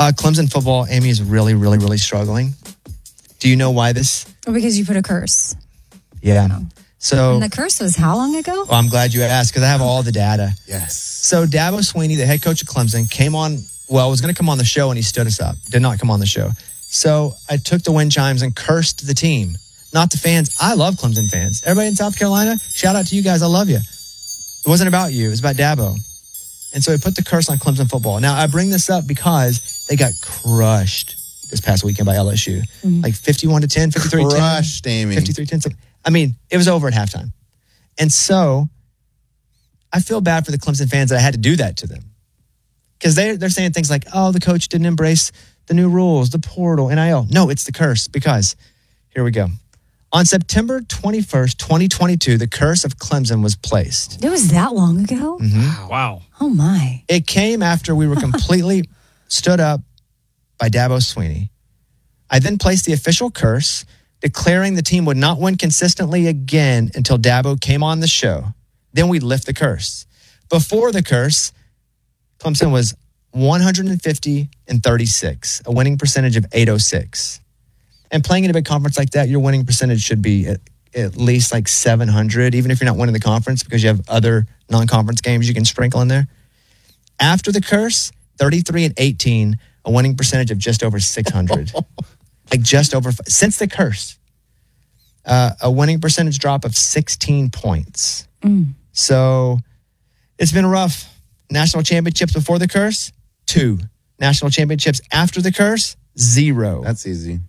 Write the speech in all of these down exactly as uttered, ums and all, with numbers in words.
Uh, Clemson football, Amy, is really, really, really struggling. Do you know why this? Well, because you put a curse. Yeah. Oh. So, and the curse was how long ago? Well, I'm glad you asked because I have all the data. Yes. So Dabo Swinney, the head coach of Clemson, came on, well, was going to come on the show and he stood us up. Did not come on the show. So I took the wind chimes and cursed the team, not the fans. I love Clemson fans. Everybody in South Carolina, shout out to you guys. I love you. It wasn't about you. It was about Dabo. And so I put the curse on Clemson football. Now, I bring this up because they got crushed this past weekend by L S U. Mm-hmm. Like fifty-one to ten, fifty-three to ten. Crushed, Amy. fifty-three to ten. I mean, it was over at halftime. And so I feel bad for the Clemson fans that I had to do that to them. Because they, they're saying things like, oh, the coach didn't embrace the new rules, the portal, N I L. No, it's the curse because, here we go. On September twenty-first, twenty twenty-two, the curse of Clemson was placed. It was that long ago? Mm-hmm. Wow. Oh, my. It came after we were completely stood up by Dabo Swinney. I then placed the official curse, declaring the team would not win consistently again until Dabo came on the show. Then we'd lift the curse. Before the curse, Clemson was one hundred fifty and thirty-six, a winning percentage of eight oh six. And playing in a big conference like that, your winning percentage should be at, at least like seven hundred, even if you're not winning the conference, because you have other non-conference games you can sprinkle in there. After the curse, thirty-three and eighteen, a winning percentage of just over six hundred. Like just over, since the curse, uh, a winning percentage drop of sixteen points. Mm. So it's been rough. National championships before the curse, two. National championships after the curse, zero. That's easy.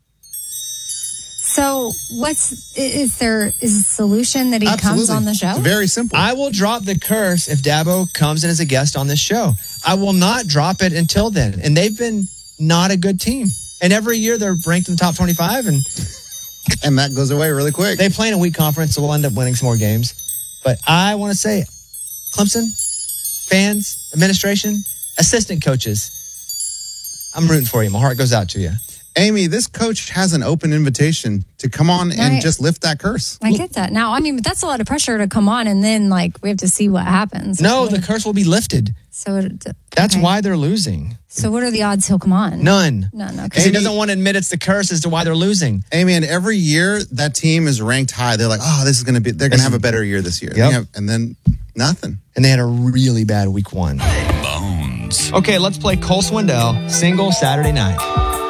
So what's, is there, is a solution that he Absolutely. comes on the show? It's very simple. I will drop the curse if Dabo comes in as a guest on this show. I will not drop it until then. And they've been not a good team. And every year they're ranked in the top twenty-five. And and that goes away really quick. They play in a weak conference, so we'll end up winning some more games. But I want to say, Clemson, fans, administration, assistant coaches, I'm rooting for you. My heart goes out to you. Amy, this coach has an open invitation to come on and Right. just lift that curse. I get that. Now, I mean, but that's a lot of pressure to come on and then, like, we have to see what happens. No, the curse will be lifted. So it, That's okay. why they're losing. So what are the odds he'll come on? None. None. Okay. Because he doesn't want to admit it's the curse as to why they're losing. Amy, and every year that team is ranked high. They're like, oh, this is going to be, they're going to have a better year this year. Yep. They have- and then nothing. And they had a really bad week one. Bones. Okay, let's play Cole Swindell, single Saturday night.